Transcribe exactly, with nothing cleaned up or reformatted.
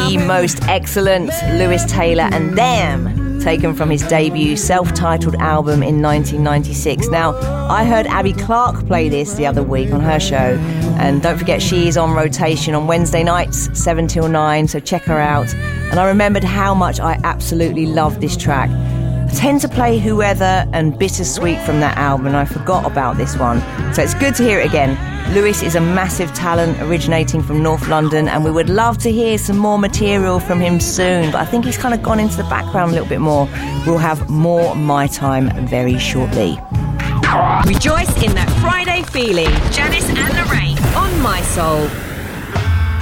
The most excellent Lewis Taylor and Them, taken from his debut self-titled album in nineteen ninety-six. Now, I heard Abby Clark play this the other week on her show, and don't forget she is on rotation on Wednesday nights, seven till nine, so check her out. And I remembered how much I absolutely loved this track. I tend to play Whoever and Bittersweet from that album, and I forgot about this one, so it's good to hear it again. Lewis is a massive talent originating from North London, and we would love to hear some more material from him soon, but I think he's kind of gone into the background a little bit more. We'll have more My Time very shortly. Rejoice in that Friday feeling. Janice and Lorraine on My Soul.